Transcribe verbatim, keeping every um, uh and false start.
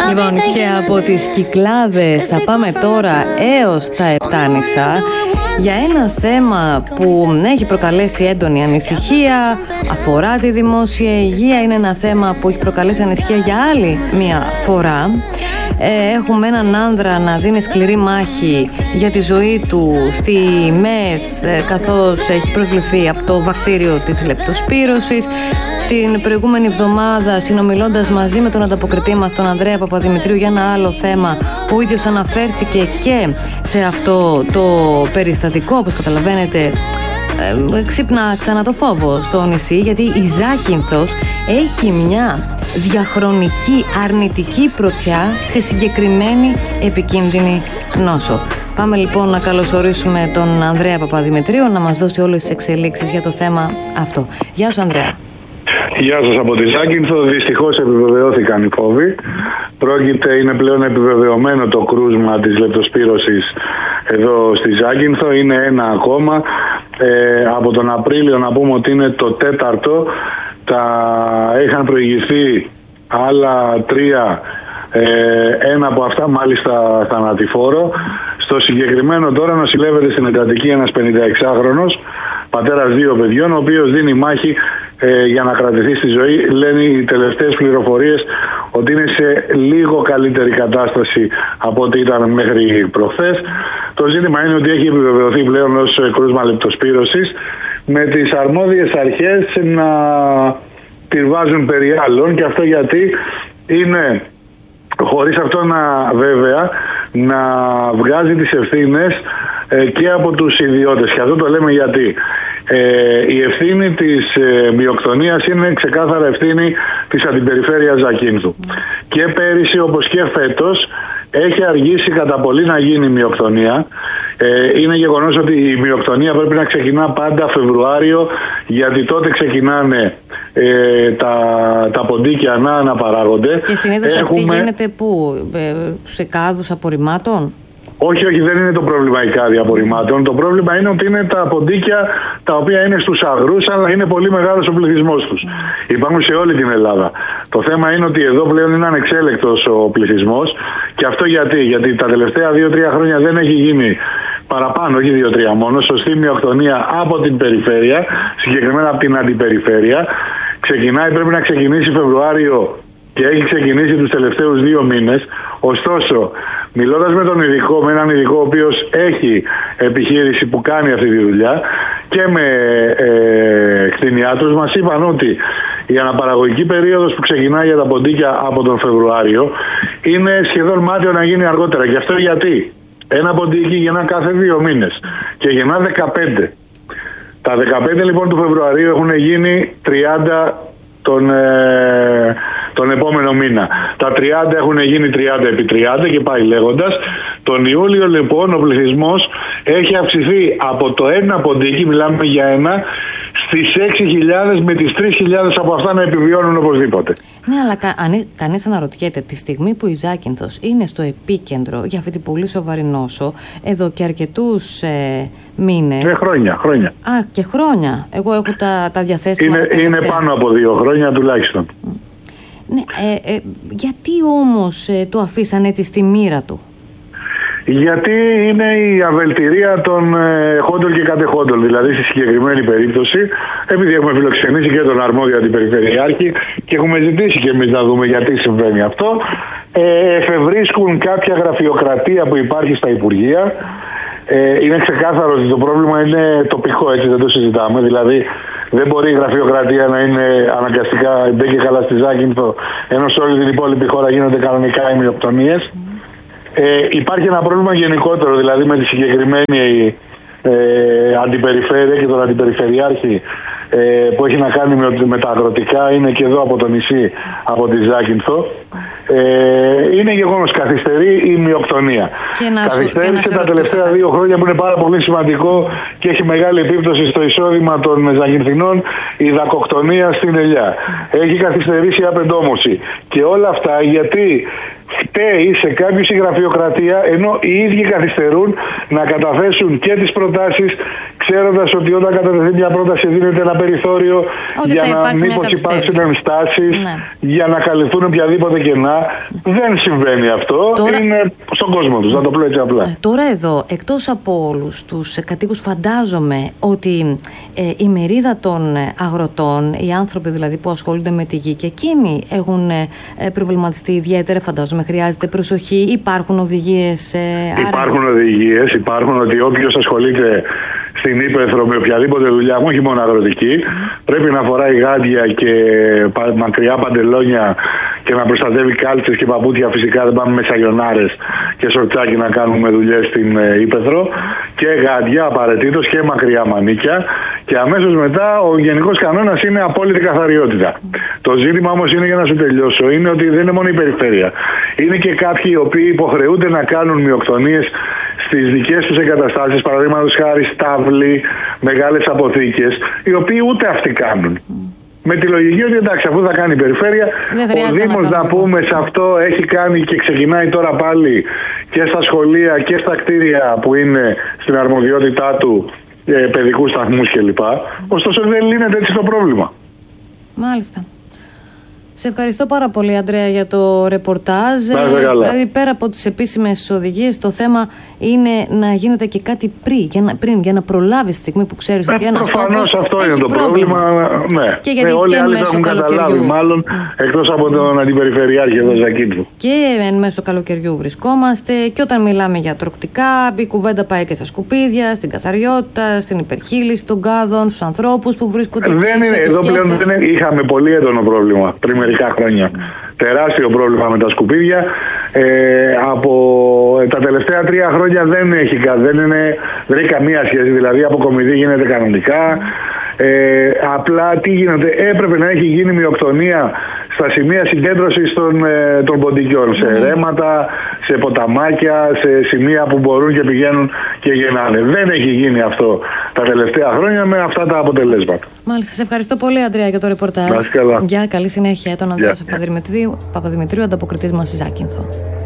Λοιπόν, και από τις Κυκλάδες θα πάμε τώρα έως τα Επτάνησα για ένα θέμα που έχει προκαλέσει έντονη ανησυχία, αφορά τη δημόσια υγεία, είναι ένα θέμα που έχει προκαλέσει ανησυχία για άλλη μία φορά. Ε, έχουμε έναν άνδρα να δίνει σκληρή μάχη για τη ζωή του στη ΜΕΘ, ε, καθώς έχει προσβληθεί από το βακτήριο της λεπτοσπύρωσης. Την προηγούμενη εβδομάδα, συνομιλώντας μαζί με τον ανταποκριτή μας, τον Ανδρέα Παπαδημητρίου, για ένα άλλο θέμα, ο ίδιος αναφέρθηκε και σε αυτό το περιστατικό, όπως καταλαβαίνετε. Ε, ξύπνα ξανά το φόβο στο νησί, γιατί η Ζάκυνθος έχει μια διαχρονική αρνητική πρωτιά σε συγκεκριμένη επικίνδυνη νόσο. Πάμε λοιπόν να καλωσορίσουμε τον Ανδρέα Παπαδημητρίου να μας δώσει όλες τις εξελίξεις για το θέμα αυτό. Γεια σου, Ανδρέα. Γεια σας από τη Ζάκυνθο. Δυστυχώς επιβεβαιώθηκαν οι φόβοι. Πρόκειται, είναι πλέον επιβεβαιωμένο το κρούσμα της λεπτοσπύρωσης εδώ στη Ζάκυνθο. Είναι ένα ακόμα. Ε, από τον Απρίλιο να πούμε ότι είναι το τέταρτο. Τα είχαν προηγηθεί άλλα τρία. Ε, ένα από αυτά μάλιστα θανατηφόρο. Στο συγκεκριμένο τώρα νοσηλεύεται στην εντατική ένας πενηνταεξάχρονος, πατέρας δύο παιδιών, ο οποίος δίνει μάχη ε, για να κρατηθεί στη ζωή. Λένε οι τελευταίες πληροφορίες ότι είναι σε λίγο καλύτερη κατάσταση από ό,τι ήταν μέχρι προχθές. Το ζήτημα είναι ότι έχει επιβεβαιωθεί πλέον ως κρούσμα λεπτοσπύρωσης, με τις αρμόδιες αρχές να τη βάζουν περί άλλων, και αυτό γιατί είναι, χωρίς αυτό να βέβαια να βγάζει τις ευθύνες ε, και από τους ιδιώτες. Και αυτό το λέμε γιατί ε, η ευθύνη της ε, μειοκτονίας είναι ξεκάθαρα ευθύνη της αντιπεριφέρειας Ζακύνθου. Mm. Και πέρυσι, όπως και φέτος, έχει αργήσει κατά πολύ να γίνει μειοκτονία. Ε, είναι γεγονός ότι η μειοκτονία πρέπει να ξεκινά πάντα Φεβρουάριο, γιατί τότε ξεκινάνε ε, τα, τα ποντίκια να αναπαράγονται. Και συνήθως Έχουμε... αυτή γίνεται πού, ε, σε κάδους απορριμμάτων? Όχι, όχι, δεν είναι το πρόβλημα η κάδη απορριμμάτων. Το πρόβλημα είναι ότι είναι τα ποντίκια τα οποία είναι στους αγρούς, αλλά είναι πολύ μεγάλος ο πληθυσμός τους. Mm. Υπάρχουν σε όλη την Ελλάδα. Το θέμα είναι ότι εδώ πλέον είναι ανεξέλεκτος ο πληθυσμός. Και αυτό γιατί, γιατί τα τελευταία δύο τρία χρόνια δεν έχει γίνει παραπάνω, όχι δύο τρία μόνο, σωστή μειοκτονία από την περιφέρεια, συγκεκριμένα από την αντιπεριφέρεια. Ξεκινάει, πρέπει να ξεκινήσει Φεβρουάριο και έχει ξεκινήσει τους τελευταίους δύο μήνες. Ωστόσο, μιλώντας με τον ειδικό, με έναν ειδικό ο οποίος έχει επιχείρηση που κάνει αυτή τη δουλειά, και με ε, κτηνιάτρους, μας είπαν ότι η αναπαραγωγική περίοδος που ξεκινάει για τα ποντίκια από τον Φεβρουάριο είναι σχεδόν μάτιο να γίνει αργότερα. Και αυτό γιατί ένα ποντίκι γεννά κάθε δύο μήνες και γεννά δεκαπέντε. Τα δεκαπέντε λοιπόν του Φεβρουαρίου έχουν γίνει τριάντα τον, ε, τον επόμενο μήνα. Τα τριάντα έχουν γίνει τριάντα επί τριάντα και πάει λέγοντας. Τον Ιούλιο λοιπόν ο πληθυσμός έχει αυξηθεί από το ένα ποντίκι, μιλάμε για ένα, στις έξι χιλιάδες, με τις τρεις χιλιάδες από αυτά να επιβιώνουν οπωσδήποτε. Ναι, αλλά κα, αν, κανείς αναρωτιέται, τη στιγμή που η Ζάκυνθος είναι στο επίκεντρο για αυτή την πολύ σοβαρή νόσο, εδώ και αρκετούς ε, μήνες. Ε, χρόνια, χρόνια. Α, και χρόνια. Εγώ έχω τα, τα διαθέσιμα. Είναι, είναι πάνω από δύο χρόνια τουλάχιστον. Ναι, ε, ε, γιατί όμως ε, το αφήσαν έτσι στη μοίρα του? Γιατί είναι η αβελτηρία των ε, χόντων και κατεχόντων. Δηλαδή, στη συγκεκριμένη περίπτωση, επειδή έχουμε φιλοξενήσει και τον αρμόδιο αντιπεριφερειάρχη και έχουμε ζητήσει και εμείς να δούμε γιατί συμβαίνει αυτό, ε, εφευρίσκουν κάποια γραφειοκρατία που υπάρχει στα Υπουργεία. Ε, είναι ξεκάθαρο ότι το πρόβλημα είναι τοπικό, έτσι δεν το συζητάμε. Δηλαδή, δεν μπορεί η γραφειοκρατία να είναι αναγκαστικά δεν και καλά στη Ζάκυνθο, ενώ σε όλη την υπόλοιπη χώρα γίνονται κανονικά οι μειοκτονίες. Ε, υπάρχει ένα πρόβλημα γενικότερο, δηλαδή με τη συγκεκριμένη ε, αντιπεριφέρεια και τον αντιπεριφερειάρχη ε, που έχει να κάνει με, με τα αγροτικά, είναι και εδώ από το νησί, από τη Ζάκυνθο. Ε, είναι γεγονός, καθυστερεί η μειοκτονία. Καθυστέρησε τα τελευταία κάτι. δύο χρόνια, που είναι πάρα πολύ σημαντικό και έχει μεγάλη επίπτωση στο εισόδημα των Ζακυνθινών, η δακοκτονία στην ελιά. Έχει καθυστερήσει η απεντόμωση. Και όλα αυτά γιατί φταίει σε κάποιους η γραφειοκρατία, ενώ οι ίδιοι καθυστερούν να καταθέσουν και τις προτάσεις, ξέροντας ότι όταν κατατεθεί μια πρόταση δίνεται ένα περιθώριο ότι για να μήπως υπάρξουν ενστάσεις, ναι. για να καλυφθούν οποιαδήποτε κενά. Δεν συμβαίνει αυτό. Τώρα... Είναι στον κόσμο τους, να το πω έτσι απλά. Ε, τώρα εδώ, εκτός από όλους τους κατοίκους, φαντάζομαι ότι ε, η μερίδα των αγροτών, οι άνθρωποι δηλαδή που ασχολούνται με τη γη, και εκείνοι έχουν ε, προβληματιστεί ιδιαίτερα, φαντάζομαι. Χρειάζεται προσοχή, υπάρχουν οδηγίες. Ε, υπάρχουν άρα... οδηγίες, υπάρχουν ότι όποιος ασχολείται στην ύπαιθρο με οποιαδήποτε δουλειά, όχι μόνο αγροτική, mm. πρέπει να φοράει γάντια και μακριά παντελόνια και να προστατεύει κάλτσες και παπούτσια. Φυσικά δεν πάμε με σαγιονάρες και σορτσάκι να κάνουμε δουλειές στην ύπαιθρο, και γάντια απαραίτητος και μακριά μανίκια, και αμέσως μετά ο γενικός κανόνας είναι απόλυτη καθαριότητα. Mm. Το ζήτημα όμως είναι, για να σου τελειώσω, είναι ότι δεν είναι μόνο η περιφέρεια. Είναι και κάποιοι οι οποίοι υποχρεούνται να κάνουν μειοκτονίες στις δικές τους εγκαταστάσεις, παραδείγματος χάρη στάβλοι, μεγάλες αποθήκες, οι οποίοι ούτε αυτοί κάνουν. Mm. Με τη λογική ότι εντάξει, αφού θα κάνει η περιφέρεια, ο Δήμος, να, να πούμε, σε αυτό έχει κάνει και ξεκινάει τώρα πάλι και στα σχολεία και στα κτίρια που είναι στην αρμοδιότητά του, ε, παιδικούς σταθμούς κλπ. Ωστόσο δεν λύνεται έτσι το πρόβλημα. Μάλιστα. Σε ευχαριστώ πάρα πολύ, Αντρέα, για το ρεπορτάζ. Δηλαδή, πέρα από τις επίσημες οδηγίες, το θέμα είναι να γίνεται και κάτι πριν, για να, πριν, για να προλάβει τη στιγμή που ξέρεις ότι ένας τόπος προφανώς αυτό είναι το πρόβλημα. Ναι. Και γιατί ναι, όλοι και άλλοι μέσω έχουν καταλάβει, μάλλον, εκτός από τον Αντιπεριφερειάρχη εδώ, Ζακίνθου. Και εν μέσω καλοκαιριού βρισκόμαστε, και όταν μιλάμε για τροκτικά, η κουβέντα πάει και στα σκουπίδια, στην καθαριότητα, στην υπερχείληση των κάδων, στους ανθρώπους που βρίσκονται εκεί. Δεν είναι, εδώ πλέον δεν είχαμε πολύ έντονο πρόβλημα πριν μερικά χρόνια. Mm. Τεράστιο πρόβλημα με τα σκουπίδια. Ε, από τα τελευταία τρία χρόνια δεν έχει, δεν είναι, δεν έχει καμία σχέση. Δηλαδή, η αποκομιδή γίνεται κανονικά. Ε, απλά τι γίνεται, έπρεπε να έχει γίνει μειοκτονία στα σημεία συγκέντρωσης των, ε, των ποντικιών, σε ρέματα, σε ποταμάκια, σε σημεία που μπορούν και πηγαίνουν και γεννάνε. Δεν έχει γίνει αυτό τα τελευταία χρόνια με αυτά τα αποτελέσματα. Μάλιστα, σε ευχαριστώ πολύ, Αντρέα, για το ρεπορτάζ. Να είσαι καλά. Γεια, καλή συνέχεια. Τον Ανδρέα Παπαδημητρίου, Παπαδημητρίου, ανταποκριτής μας στη Ζάκυνθο.